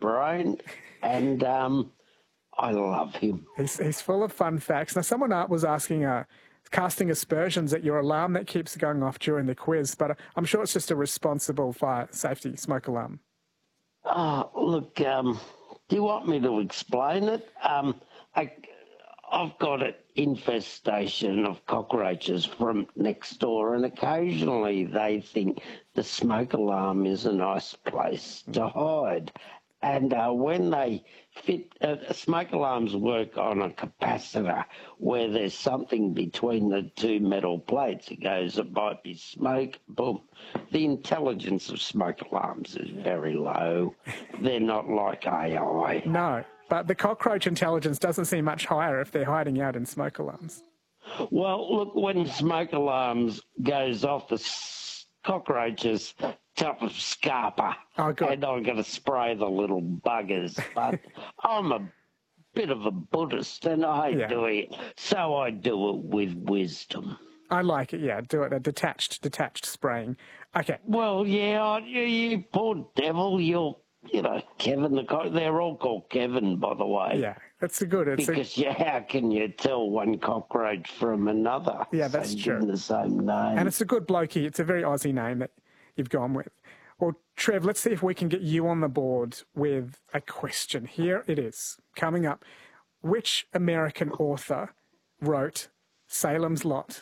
brain, and I love him. He's full of fun facts. Now, someone was asking, casting aspersions at your alarm that keeps going off during the quiz, but I'm sure it's just a responsible fire safety smoke alarm. Oh, look, do you want me to explain it? I've got an infestation of cockroaches from next door, and occasionally they think the smoke alarm is a nice place to hide. And when they fit, smoke alarms work on a capacitor where there's something between the two metal plates. It goes, it might be smoke, boom. The intelligence of smoke alarms is very low. They're not like AI. No, but the cockroach intelligence doesn't seem much higher if they're hiding out in smoke alarms. Well, look, when smoke alarms goes off, the cockroaches top of Scarpa, and I'm going to spray the little buggers. But I'm a bit of a Buddhist, and I do it, so I do it with wisdom. I like it, yeah. Do it a detached spraying. Okay. Well, yeah, you poor devil. You know, Kevin they're all called Kevin, by the way. Yeah, that's good. Because how can you tell one cockroach from another? Yeah, that's true. The same name. And it's a good blokey. It's a very Aussie name that you've gone with. Well, Trev, let's see if we can get you on the board with a question. Here it is, coming up. Which American author wrote Salem's Lot?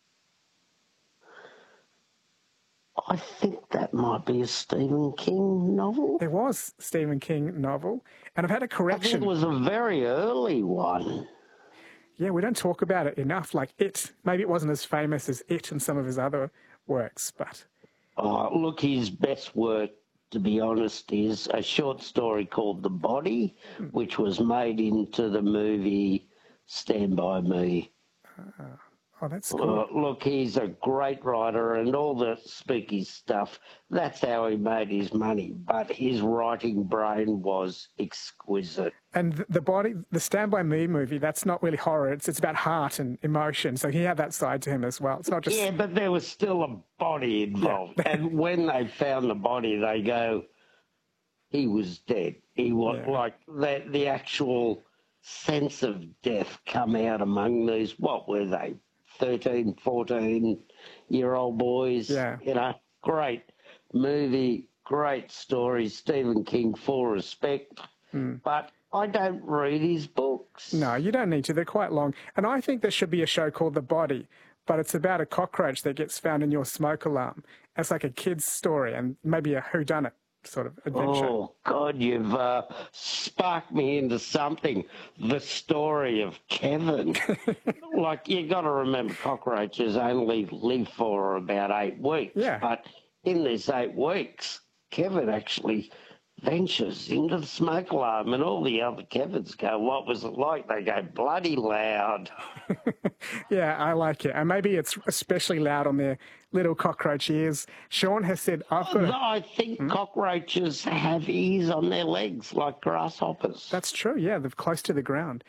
I think that might be a Stephen King novel. There was a Stephen King novel, and I've had a correction. I think it was a very early one. Yeah, we don't talk about it enough, like It. Maybe it wasn't as famous as It and some of his other works, but... Oh, look, his best work, to be honest, is a short story called The Body, which was made into the movie Stand By Me. Oh, that's cool. Look, he's a great writer, and all the spooky stuff, that's how he made his money. But his writing brain was exquisite. And The Body, the Stand By Me movie, that's not really horror. It's about heart and emotion. So he had that side to him as well. It's not just... Yeah, but there was still a body involved. Yeah. And when they found the body, they go, he was dead. He was like the actual sense of death come out among these, what were they, 13, 14-year-old boys? Yeah. You know, great movie, great story. Stephen King, full respect. But I don't read his books. No, you don't need to. They're quite long. And I think there should be a show called The Body, but it's about a cockroach that gets found in your smoke alarm. It's like a kid's story and maybe a whodunit sort of adventure. Oh, God, you've sparked me into something. The story of Kevin. Like, you got to remember, cockroaches only live for about 8 weeks. Yeah. But in this 8 weeks, Kevin actually ventures into the smoke alarm, and all the other Kevins go, what was it like? They go, bloody loud. Yeah, I like it. And maybe it's especially loud on their little cockroach ears. Sean has said, I think cockroaches have ears on their legs like grasshoppers. That's true, yeah. They're close to the ground.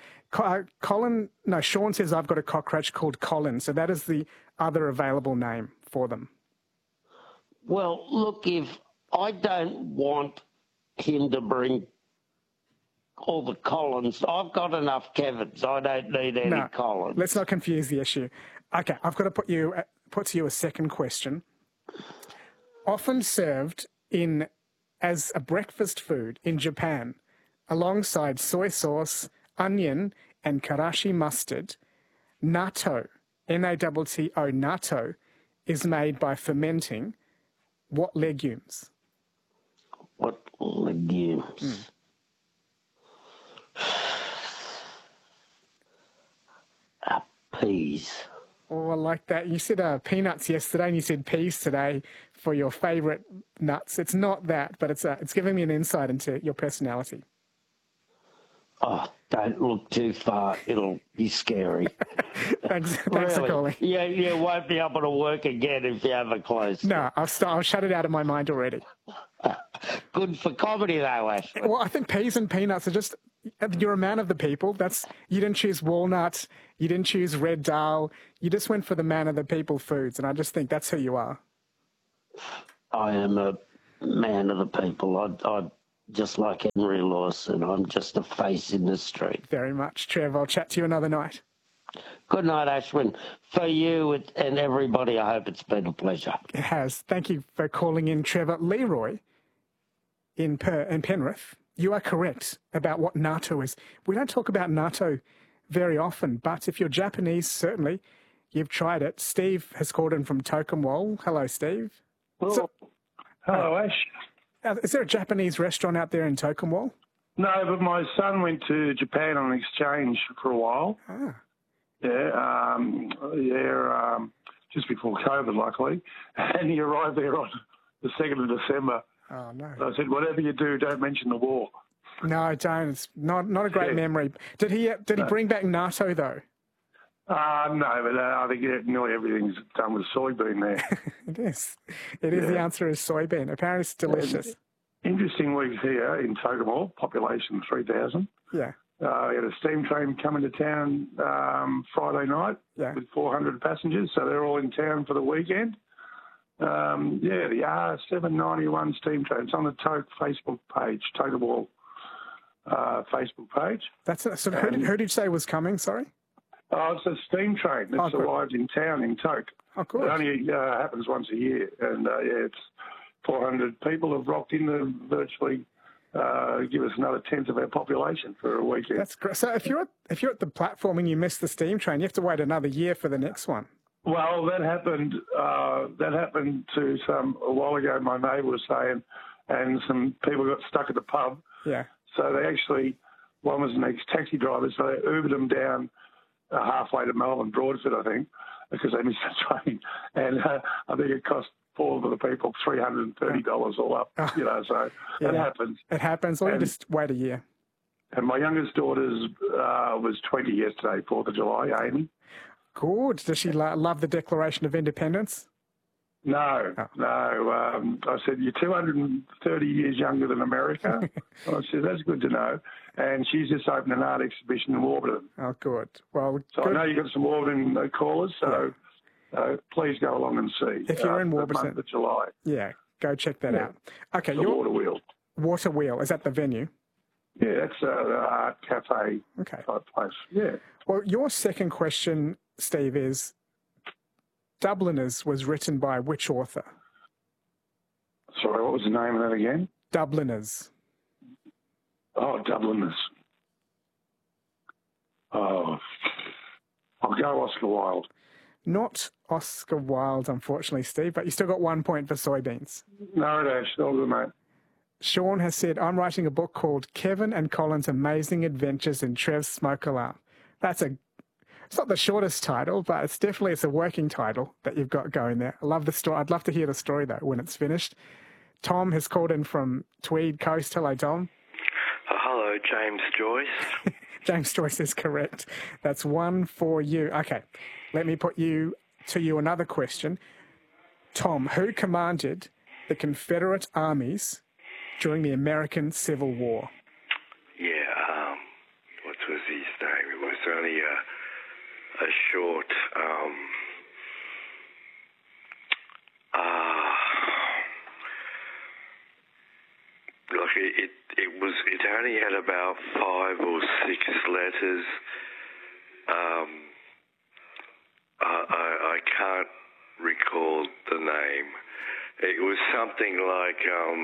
Sean says, I've got a cockroach called Colin. So that is the other available name for them. Well, look, if I don't want him to bring all the Collins. I've got enough Kevins. I don't need any Collins. Let's not confuse the issue. Okay, I've got to put to you a second question. Often served as a breakfast food in Japan, alongside soy sauce, onion, and karashi mustard, natto, N-A-T-T-O, natto, is made by fermenting what legumes? What legumes? Peas. Oh, I like that. You said peanuts yesterday and you said peas today for your favourite nuts. It's not that, but it's giving me an insight into your personality. Oh, don't look too far. It'll be scary. Thanks for calling. Yeah, you won't be able to work again if you have a close. No, I'll shut it out of my mind already. Good for comedy, though, Ashley. Well, I think peas and peanuts are just... You're a man of the people. You didn't choose walnut. You didn't choose red dal. You just went for the man of the people foods, and I just think that's who you are. I am a man of the people. just like Henry Lawson. I'm just a face in the street. Very much, Trev. I'll chat to you another night. Good night, Ashwin. For you and everybody, I hope it's been a pleasure. It has. Thank you for calling in, Trevor. Leroy in Penrith, you are correct about what natto is. We don't talk about natto very often, but if you're Japanese, certainly you've tried it. Steve has called in from Tokemwal. Hello, Steve. Hello, Ash. Is there a Japanese restaurant out there in Tokemwal? No, but my son went to Japan on exchange for a while. Ah. Just before COVID, luckily. And he arrived there on the 2nd of December. Oh, no. So I said, whatever you do, don't mention the war. No, don't. It's not a great memory. Did he bring back natto, though? No, but I think nearly everything's done with soybean there. It is. It is. The answer is soybean. Apparently it's delicious. Interesting week here in Tokemwal, population 3,000. Yeah. We had a steam train coming to town Friday night with 400 passengers, so they're all in town for the weekend. The R791 steam train. It's on the Toke Facebook page, Tokemwal Facebook page. That's it. So who did you say was coming, sorry? Oh, it's a steam train that's arrived in town in Toke. Oh, cool. It only happens once a year, and it's 400 people have rocked in to virtually give us another tenth of our population for a weekend. That's great. So if you're at the platform and you miss the steam train, you have to wait another year for the next one. Well, that happened. To a while ago. My neighbour was saying, and some people got stuck at the pub. Yeah. So they actually, one was an ex-taxi driver, so they Ubered them down halfway to Melbourne, Broadford, I think, because they missed the train, and I think it cost four of the people $330 all up. So it happens. It happens. Or you just wait a year. And my youngest daughter's was 20 yesterday, 4th of July, Amy. Good. Does she love the Declaration of Independence? No. I said, you're 230 years younger than America. I said, that's good to know. And she's just opened an art exhibition in Warburton. Oh, good. Well, I know you've got some Warburton callers, so please go along and see. If you're in Warburton. The month of July. Yeah, go check that out. Okay, the Water Wheel. Water Wheel, is that the venue? Yeah, that's an art cafe type place. Yeah. Well, your second question, Steve, is Dubliners was written by which author? Sorry, what was the name of that again? Dubliners. Oh, Dubliners. Oh, I'll go Oscar Wilde. Not Oscar Wilde, unfortunately, Steve, but you still got 1 point for soybeans. No, Dash, all good, mate. Sean has said, I'm writing a book called Kevin and Colin's Amazing Adventures in Trev's Smoke Alarm. It's not the shortest title, but it's a working title that you've got going there. I love the story. I'd love to hear the story, though, when it's finished. Tom has called in from Tweed Coast. Hello, Tom. Hello, James Joyce. James Joyce is correct. That's one for you. Okay, let me put to you another question. Tom, who commanded the Confederate armies during the American Civil War? Yeah, what was his name? It was only a short... It only had about 5 or 6 letters. I can't recall the name. It was something like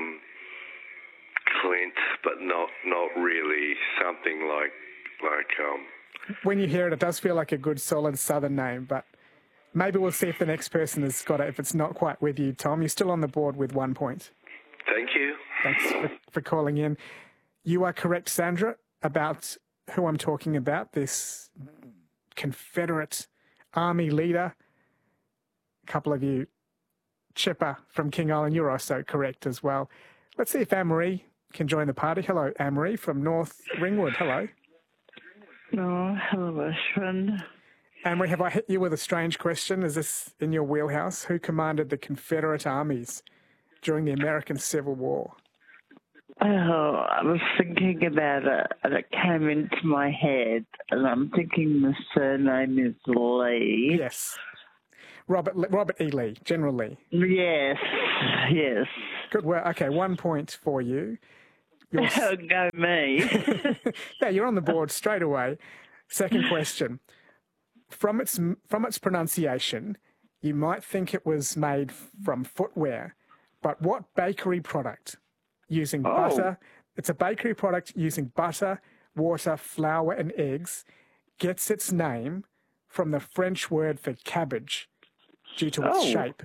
Clint, but not really. Something like. When you hear it, it does feel like a good, solid Southern name, but maybe we'll see if the next person has got it. If it's not quite with you, Tom, you're still on the board with 1 point. Thank you. Thanks for calling in. You are correct, Sandra, about who I'm talking about, this Confederate Army leader. A couple of you, Chipper from King Island, you're also correct as well. Let's see if Anne-Marie can join the party. Hello, Anne-Marie from North Ringwood. Hello. Oh, hello, Ashwin. Anne-Marie, have I hit you with a strange question? Is this in your wheelhouse? Who commanded the Confederate armies during the American Civil War? Oh, I was thinking about it, and it came into my head, and I'm thinking the surname is Lee. Yes. Robert E. Lee, General Lee. Yes. Good work. Okay, 1 point for you. Go me. Yeah, you're on the board straight away. Second question. From its pronunciation, you might think it was made from footwear, but what bakery product using butter? It's a bakery product using butter, water, flour, and eggs. Gets its name from the French word for cabbage due to its shape.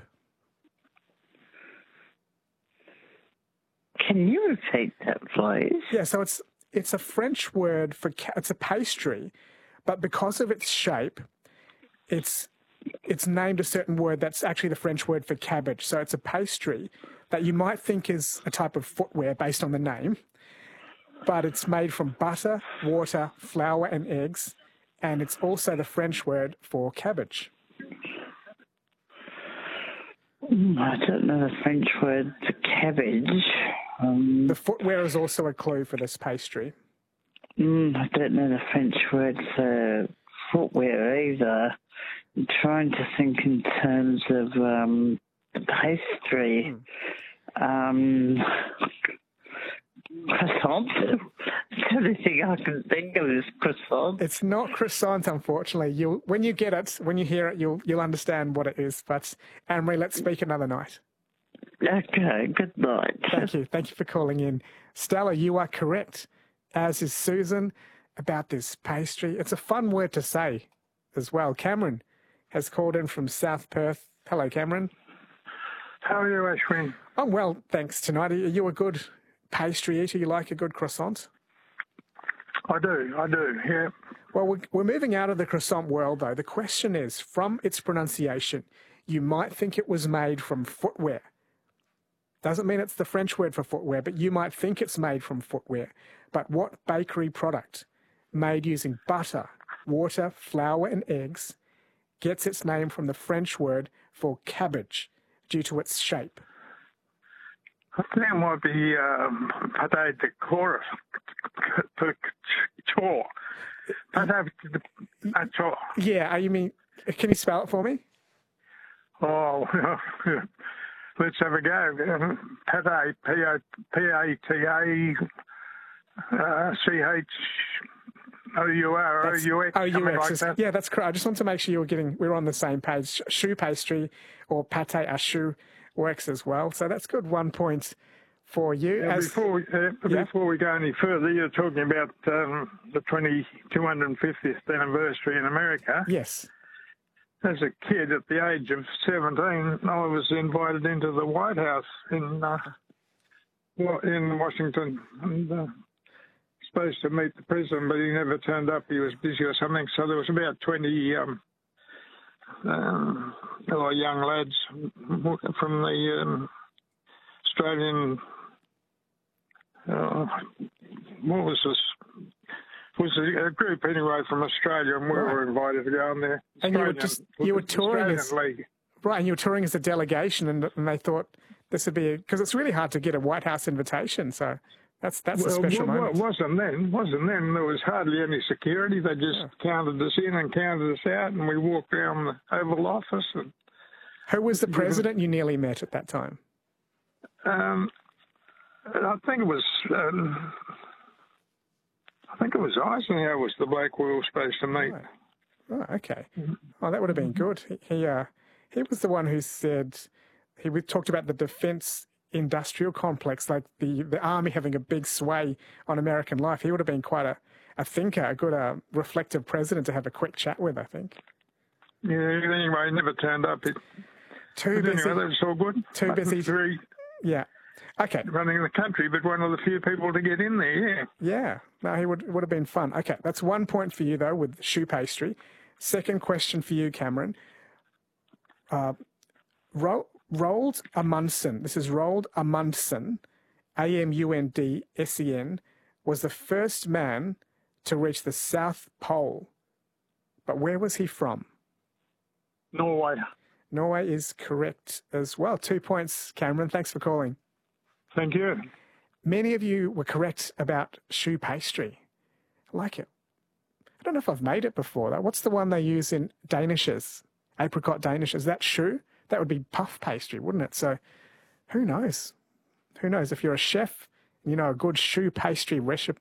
Can you repeat that, please? Yeah, so it's a French word for it's a pastry, but because of its shape, it's named a certain word that's actually the French word for cabbage. So it's a pastry that you might think is a type of footwear based on the name, but it's made from butter, water, flour, and eggs, and it's also the French word for cabbage. I don't know the French word for cabbage. The footwear is also a clue for this pastry. I don't know the French word for footwear either. I'm trying to think in terms of pastry. Croissant. The only thing I can think of is croissant. It's not croissant, unfortunately. When you get it, when you hear it, you'll understand what it is. But Anne-Marie, let's speak another night. Okay, good night. Thank you. Thank you for calling in. Stella, you are correct, as is Susan, about this pastry. It's a fun word to say as well. Cameron has called in from South Perth. Hello, Cameron. How are you, Ashwin? I'm well, thanks tonight. Are you a good pastry eater? You like a good croissant? I do, yeah. Well, we're moving out of the croissant world, though. The question is, from its pronunciation, you might think it was made from footwear. Doesn't mean it's the French word for footwear, but you might think it's made from footwear. But what bakery product made using butter, water, flour, and eggs gets its name from the French word for cabbage due to its shape? I think it might be pâté de corps. Yeah, you mean, can you spell it for me? Oh, let's have a go. Pâté, P-A-T-A-C-H-O-U-R-O-U-X. O-U-X. Like Yeah, that's correct. I just want to make sure we're on the same page. Choux pastry or pâté à choux works as well. So that's good. 1 point for you. Yeah, before we go any further, you're talking about the 250th anniversary in America. Yes. As a kid, at the age of 17, I was invited into the White House in Washington, and supposed to meet the president, but he never turned up. He was busy or something. So there was about 20 young lads from the Australian. What was this? It was a group anyway from Australia, and we were invited to go on there. And you were touring as right, and you were touring as a delegation, and they thought this would be because it's really hard to get a White House invitation. So that's a special moment. It wasn't then. There was hardly any security. They just counted us in and counted us out, and we walked around the Oval Office. And who was the president you nearly met at that time? I think it was. I think it was Eisenhower was the bloke we were supposed to meet. Oh, okay. Oh, that would have been good. He was the one who said he talked about the defence industrial complex, like the army having a big sway on American life. He would have been quite a thinker, a good reflective president to have a quick chat with, I think. Yeah. Anyway, he never turned up. Too busy. Anyway, that was all good. Too busy. Yeah. Okay. Running the country, but one of the few people to get in there, yeah. Yeah. No, he would have been fun. Okay, that's 1 point for you, though, with choux pastry. Second question for you, Cameron. Roald Amundsen, this is Roald Amundsen, Amundsen, was the first man to reach the South Pole. But where was he from? Norway. Norway is correct as well. 2 points, Cameron. Thanks for calling. Thank you. Many of you were correct about choux pastry. I like it. I don't know if I've made it before, though. What's the one they use in danishes? Apricot danish. Is that choux? That would be puff pastry, wouldn't it? So who knows? Who knows? If you're a chef you know, a good choux pastry